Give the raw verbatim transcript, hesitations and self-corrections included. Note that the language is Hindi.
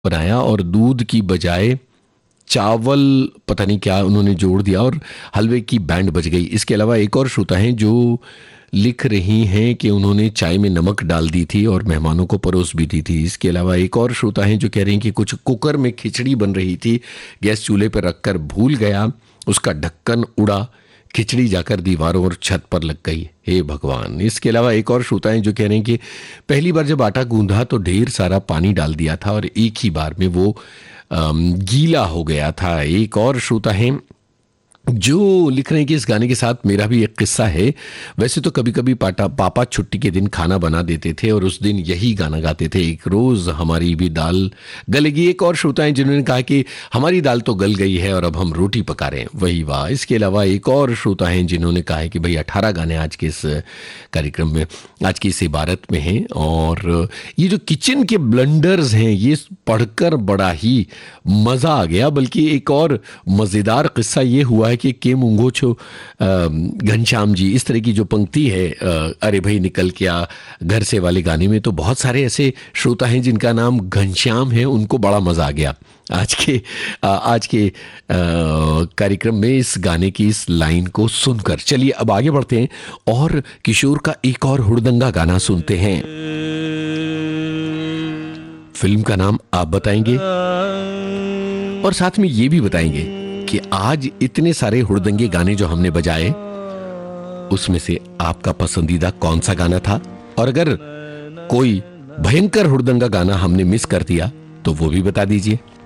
बनाया और दूध की बजाय चावल पता नहीं क्या उन्होंने जोड़ दिया और हलवे की बैंड बज गई। इसके अलावा एक और श्रोता हैं जो लिख रही हैं कि उन्होंने चाय में नमक डाल दी थी और मेहमानों को परोस भी दी थी। इसके अलावा एक और श्रोता हैं जो कह रहे हैं कि कुछ कुकर में खिचड़ी बन रही थी, गैस चूल्हे पर रखकर भूल गया, उसका ढक्कन उड़ा, खिचड़ी जाकर दीवारों और छत पर लग गई, हे भगवान। इसके अलावा एक और श्रोता हैं जो कह रहे हैं कि पहली बार जब आटा गूंधा तो ढेर सारा पानी डाल दिया था और एक ही बार में वो अम, गीला हो गया था। एक और श्रोता हैं जो लिख रहे हैं कि इस गाने के साथ मेरा भी एक किस्सा है। वैसे तो कभी कभी पाटा पापा छुट्टी के दिन खाना बना देते थे और उस दिन यही गाना गाते थे, एक रोज हमारी भी दाल गलेगी। एक और श्रोता हैं जिन्होंने कहा कि हमारी दाल तो गल गई है और अब हम रोटी पका रहे हैं, वही वाह। इसके अलावा एक और श्रोता हैं जिन्होंने कहा है कि भाई अठारह गाने आज के इस कार्यक्रम में, आज की इस इबारत में हैं और ये जो किचन के ब्लंडर्स हैं ये पढ़कर बड़ा ही मजा आ गया। बल्कि एक और मजेदार किस्सा ये हुआ है कि के मुंगो छो घनश्याम जी, इस तरह की जो पंक्ति है अरे भाई निकल के आ घर से वाले गाने में, तो बहुत सारे ऐसे श्रोता हैं जिनका नाम घनश्याम है, उनको बड़ा मजा आ गया आज के आज के कार्यक्रम में इस गाने की इस लाइन को सुनकर। चलिए अब आगे बढ़ते हैं और किशोर का एक और हुड़दंगा गाना सुनते हैं। फिल्म का नाम आप बताएंगे और साथ में ये भी बताएंगे कि आज इतने सारे हुड़दंगे गाने जो हमने बजाए उसमें से आपका पसंदीदा कौन सा गाना था, और अगर कोई भयंकर हुड़दंगा गाना हमने मिस कर दिया तो वो भी बता दीजिए।